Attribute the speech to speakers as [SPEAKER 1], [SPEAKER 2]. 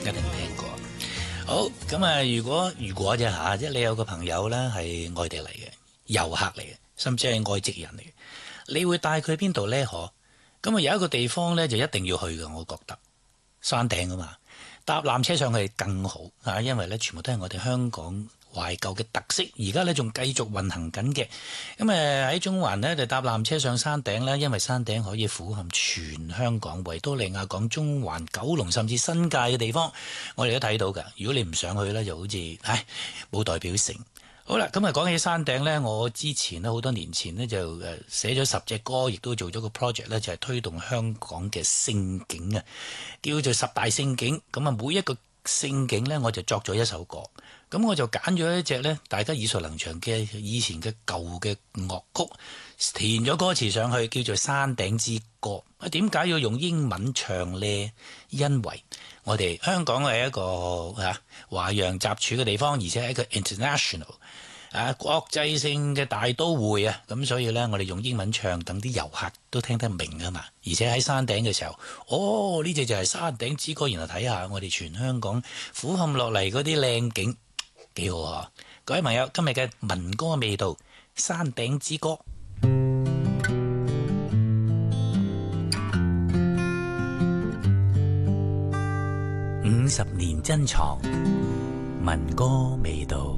[SPEAKER 1] 一定聽過。好，咁啊，如果啫嚇，即係你有個朋友咧係外地嚟嘅遊客嚟嘅，甚至係外籍人嚟嘅，你會帶佢去邊度咧？可咁啊，有一個地方咧就一定要去嘅，我覺得山頂啊嘛，搭纜車上去更好嚇，因為咧全部都係我哋香港懷舊嘅特色，而家咧仲繼續運行緊嘅。咁喺中環呢，就搭纜車上山頂啦，因為山頂可以俯瞰全香港、維多利亞港、中環、九龍甚至新界嘅地方，我哋都睇到㗎。如果你唔上去呢，就好似冇代表性。好啦，咁講起山頂呢，我之前呢好多年前呢，就寫咗10隻歌，亦都做咗個 project 呢，就係推動香港嘅勝景啊，叫做10大勝景。咁啊，每一個勝景呢，我就作咗一首歌。咁我就揀咗一隻呢，大家耳熟能詳嘅以前嘅舊嘅樂曲，填咗歌詞上去，叫做《山頂之歌》。點解要用英文唱呢？因為我哋香港係一個華洋雜處嘅地方，而且係一個 international 國際性嘅大都會啊，咁所以呢，我哋用英文唱，等啲遊客都聽得明啊嘛。而且喺山頂嘅時候，呢隻就係山頂之歌，然後睇下我哋全香港俯瞰落嚟嗰啲靚景。幾好啊！各位朋友，今日嘅民歌味道，山頂之歌，50年珍藏，民歌味道。